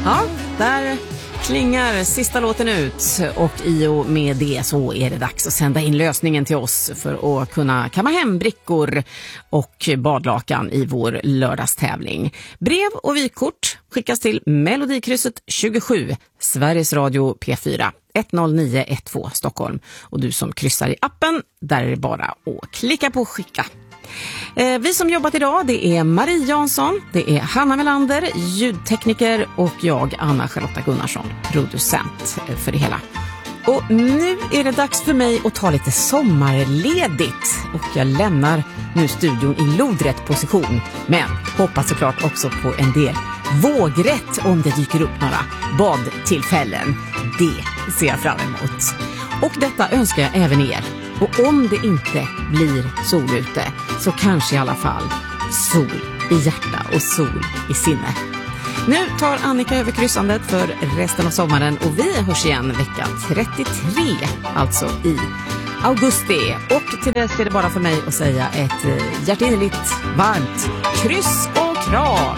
Ja, där klingar sista låten ut och i och med det så är det dags att sända in lösningen till oss för att kunna kamma hem brickor och badlakan i vår lördagstävling. Brev och vykort skickas till Melodikrysset 27, Sveriges Radio P4 10912 Stockholm. Och du som kryssar i appen, där är det bara att klicka på skicka. Vi som jobbat idag, det är Marie Jansson, det är Hanna Melander, ljudtekniker och jag, Anna-Charlotta Gunnarsson, producent för det hela. Och nu är det dags för mig att ta lite sommarledigt och jag lämnar nu studion i lodrätt position, men hoppas såklart också på en del vågrätt om det dyker upp några badtillfällen. Det ser jag fram emot. Och detta önskar jag även er. Och om det inte blir sol ute så kanske i alla fall sol i hjärta och sol i sinne. Nu tar Annika över kryssandet för resten av sommaren och vi hörs igen vecka 33, alltså i augusti. Och till dess är det bara för mig att säga ett hjärtinnerligt varmt kryss och kram.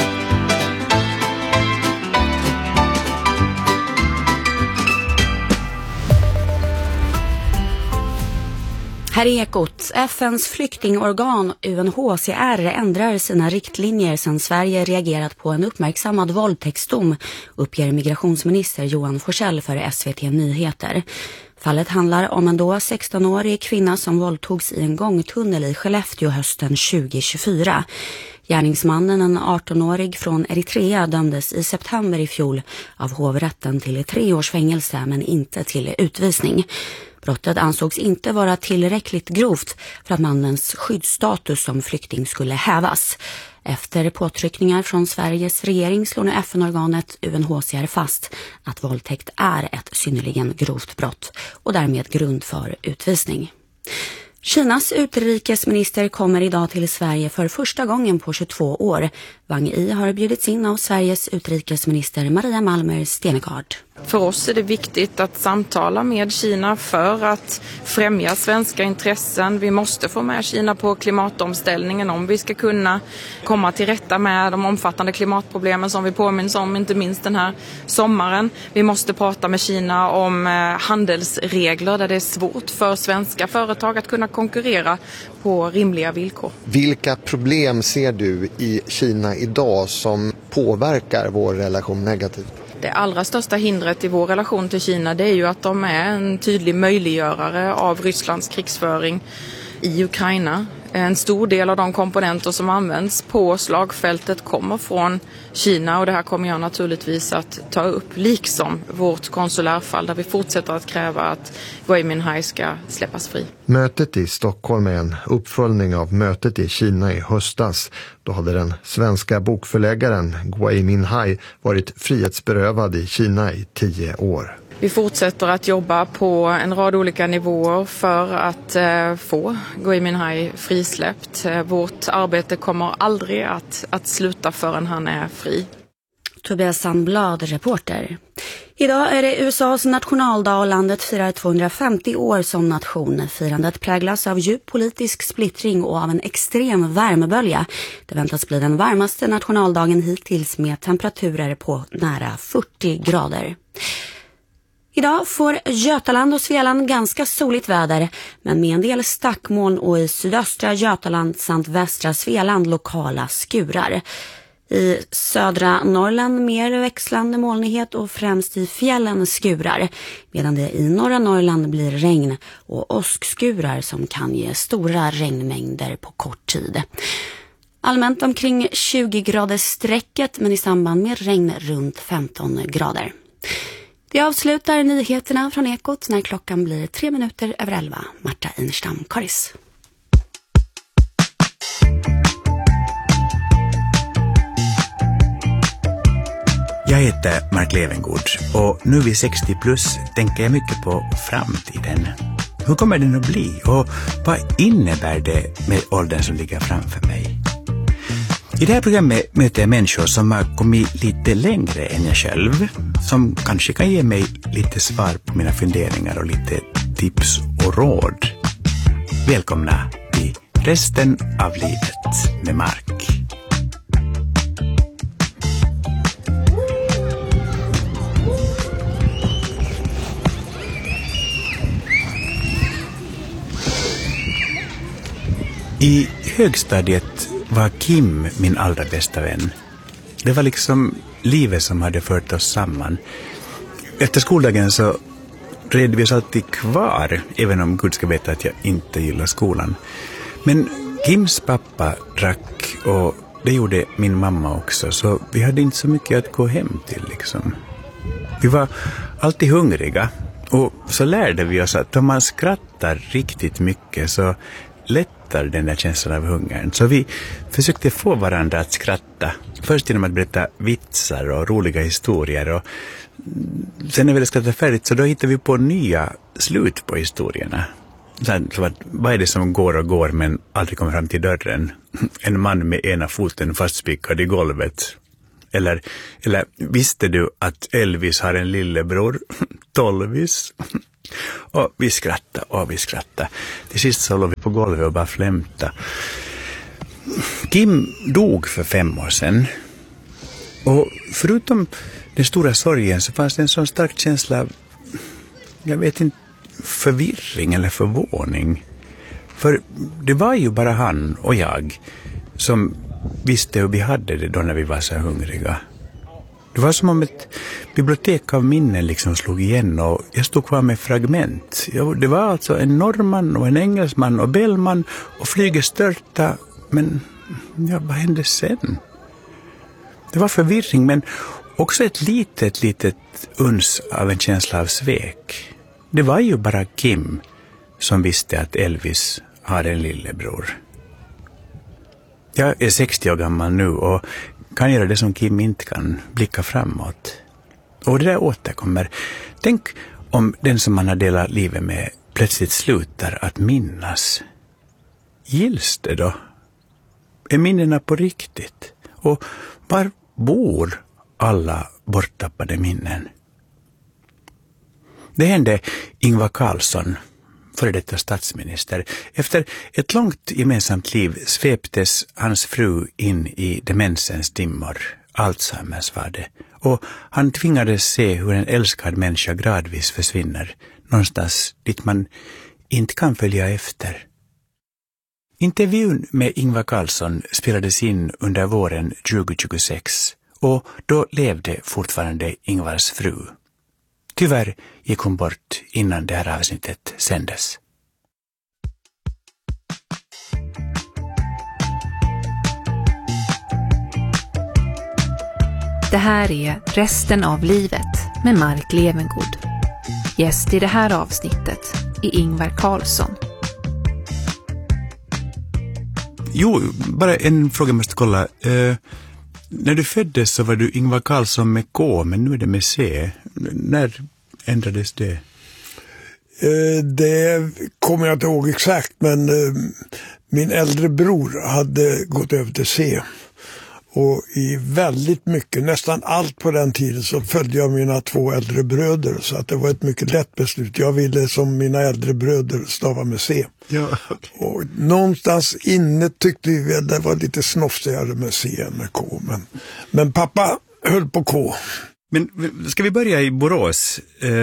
Här är Ekot. FNs flyktingorgan UNHCR ändrar sina riktlinjer sedan Sverige reagerat på en uppmärksammad våldtäktsdom, uppger migrationsminister Johan Forsell för SVT Nyheter. Fallet handlar om en då 16-årig kvinna som våldtogs i en gångtunnel i Skellefteå hösten 2024. Gärningsmannen, en 18-årig från Eritrea, dömdes i september i fjol av hovrätten till 3 års fängelse men inte till utvisning. Brottet ansågs inte vara tillräckligt grovt för att mannens skyddsstatus som flykting skulle hävas. Efter påtryckningar från Sveriges regering slår nu FN-organet UNHCR fast att våldtäkt är ett synnerligen grovt brott och därmed grund för utvisning. Kinas utrikesminister kommer idag till Sverige för första gången på 22 år. Wang Yi har bjudits in av Sveriges utrikesminister Maria Malmer Stenergard. För oss är det viktigt att samtala med Kina för att främja svenska intressen. Vi måste få med Kina på klimatomställningen om vi ska kunna komma till rätta med de omfattande klimatproblemen som vi påminns om, inte minst den här sommaren. Vi måste prata med Kina om handelsregler där det är svårt för svenska företag att kunna konkurrera på rimliga villkor. Vilka problem ser du i Kina idag som påverkar vår relation negativt? Det allra största hindret i vår relation till Kina, det är ju att de är en tydlig möjliggörare av Rysslands krigsföring i Ukraina. En stor del av de komponenter som används på slagfältet kommer från Kina och det här kommer jag naturligtvis att ta upp, liksom vårt konsulärfall där vi fortsätter att kräva att Gui Minhai ska släppas fri. Mötet i Stockholm är en uppföljning av mötet i Kina i höstas. Då hade den svenska bokförläggaren Gui Minhai varit frihetsberövad i Kina i 10 år. Vi fortsätter att jobba på en rad olika nivåer för att få Gui Minhai frisläppt. Vårt arbete kommer aldrig att sluta förrän han är fri. Tobias Sandblad, reporter. Idag är det USAs nationaldag och landet firar 250 år som nation. Firandet präglas av djup politisk splittring och av en extrem värmebölja. Det väntas bli den varmaste nationaldagen hittills med temperaturer på nära 40 grader. Idag får Götaland och Svealand ganska soligt väder, men med en del stackmoln och i sydöstra Götaland samt västra Svealand lokala skurar. I södra Norrland mer växlande molnighet och främst i fjällen skurar, medan det i norra Norrland blir regn och åskskurar som kan ge stora regnmängder på kort tid. Allmänt omkring 20 grader strecket, men i samband med regn runt 15 grader. Det avslutar nyheterna från Ekot när klockan blir 3 minuter över 11. Marta Einerstam, Karis. Jag heter Mark Levengood och nu vid 60 plus tänker jag mycket på framtiden. Hur kommer den att bli och vad innebär det med åldern som ligger framför mig? I det här programmet möter jag människor som har kommit lite längre än jag själv, som kanske kan ge mig lite svar på mina funderingar och lite tips och råd. Välkomna till resten av livet med Mark. I högstadiet var Kim min allra bästa vän. Det var liksom livet som hade fört oss samman. Efter skoldagen så red vi oss alltid kvar, även om Gud ska veta att jag inte gillar skolan. Men Kims pappa drack och det gjorde min mamma också, så vi hade inte så mycket att gå hem till liksom. Vi var alltid hungriga och så lärde vi oss att om man skrattar riktigt mycket så lättar den där känslan av hungern. Så vi försökte få varandra att skratta. Först genom att berätta vitsar och roliga historier. Och sen när vi hade skrattat färdigt så då hittade vi på nya slut på historierna. Så att, vad är det som går och går men aldrig kommer fram till dörren? En man med ena foten fastspikad i golvet. Eller visste du att Elvis har en lillebror? Tolvis. Och vi skrattade. Till sist så låg vi på golvet och bara flämta. Kim dog för 5 år sedan. Och förutom den stora sorgen så fanns det en sån stark känsla av, jag vet inte, förvirring eller förvåning. För det var ju bara han och jag som visste hur vi hade det då när vi var så hungriga. Det var som om ett bibliotek av minnen liksom slog igen och jag stod kvar med fragment. Det var alltså en norrman och en engelsman och Bellman och flyget störta. Men ja, vad hände sen? Det var förvirring men också ett litet uns av en känsla av svek. Det var ju bara Kim som visste att Elvis har en lillebror. Jag är 60 år gammal nu och kan göra det som Kim inte kan, blicka framåt. Och det där återkommer. Tänk om den som man har delat livet med plötsligt slutar att minnas. Gills det då? Är minnena på riktigt? Och var bor alla borttappade minnen? Det hände Ingvar Carlsson, före detta statsminister. Efter ett långt gemensamt liv sveptes hans fru in i demensens dimmor. Alzheimers var det. Och han tvingades se hur en älskad människa gradvis försvinner. Någonstans dit man inte kan följa efter. Intervjun med Ingvar Carlsson spelades in under våren 2026. Och då levde fortfarande Ingvars fru. Tyvärr gick hon bort innan det här avsnittet sändes. Det här är Resten av livet med Mark Levengood. Gäst i det här avsnittet är Ingvar Carlsson. Jo, bara en fråga måste kolla. När du föddes så var du Ingvar Carlsson med K, men nu är det med C. När ändrades det? Det kommer jag inte ihåg exakt, men min äldre bror hade gått över till C. Och i väldigt mycket, nästan allt på den tiden, så följde jag mina 2 äldre bröder. Så att det var ett mycket lätt beslut. Jag ville som mina äldre bröder stava med C. Ja, okay. Och någonstans inne tyckte vi att det var lite snofsigare med C än med K. Men pappa höll på K. Men ska vi börja i Borås?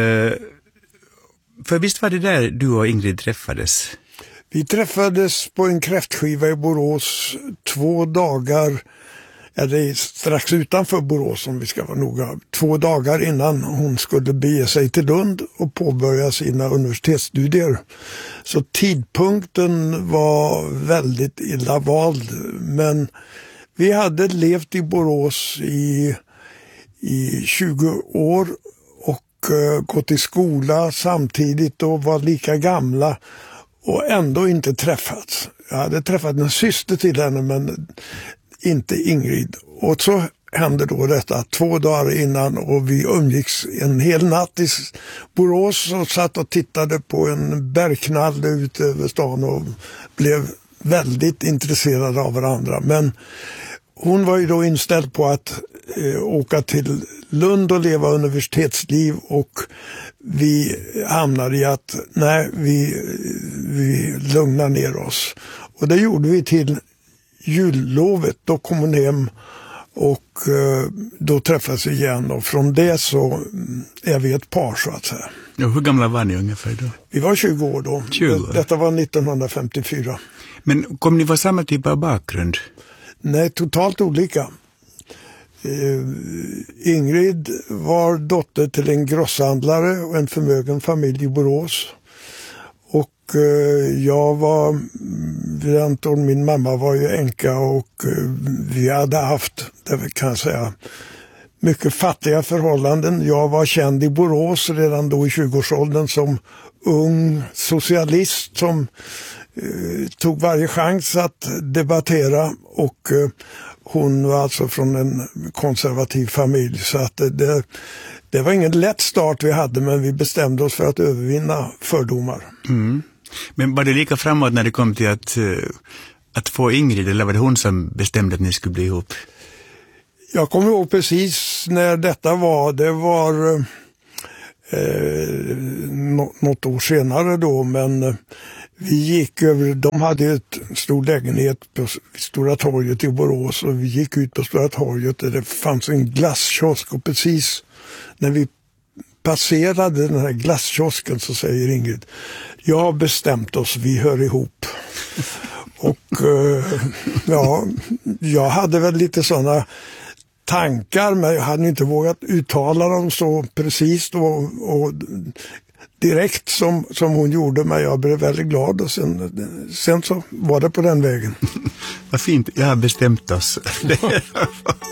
För visst var det där du och Ingrid träffades? Vi träffades på en kräftskiva i Borås 2 dagar. Det är strax utanför Borås om vi ska vara noga. 2 dagar innan hon skulle bege sig till Lund och påbörja sina universitetsstudier. Så tidpunkten var väldigt illa vald. Men vi hade levt i Borås i 20 år och gått i skola samtidigt och var lika gamla och ändå inte träffats. Jag hade träffat en syster till henne men inte Ingrid. Och så hände då detta 2 dagar innan och vi umgicks en hel natt i Borås och satt och tittade på en bergknall ut över stan och blev väldigt intresserade av varandra. Men hon var ju då inställd på att åka till Lund och leva universitetsliv och vi hamnade i att nej, vi lugnar ner oss. Och det gjorde vi till jullovet. Då kom hon hem och då träffades vi igen och från det så är vi ett par så att säga. Ja, hur gamla var ni ungefär då? Vi var 20 år då. 20 år. Detta var 1954. Men kom ni från samma typ av bakgrund? Nej, totalt olika. Ingrid var dotter till en grosshandlare och en förmögen familj i Borås. Och jag var, min mamma var ju änka och vi hade haft, det kan jag säga, mycket fattiga förhållanden. Jag var känd i Borås redan då i 20-årsåldern som ung socialist som tog varje chans att debattera, och hon var alltså från en konservativ familj, så att det var ingen lätt start vi hade, men vi bestämde oss för att övervinna fördomar. Mm. Men var det lika framåt när det kom till att få Ingrid, eller var det hon som bestämde att ni skulle bli ihop? Jag kommer ihåg precis när detta var, det var något år senare då, men vi gick över, de hade en stor lägenhet på Stora torget i Borås, och vi gick ut på Stora torget där det fanns en glasskiosk, och precis när vi passerade den här glasskiosken så säger Ingrid: jag har bestämt oss, vi hör ihop. Och ja, jag hade väl lite sådana tankar, men jag hade inte vågat uttala dem så precis och direkt som hon gjorde, men jag blev väldigt glad, och sen så var det på den vägen. Vad fint, jag har bestämt oss.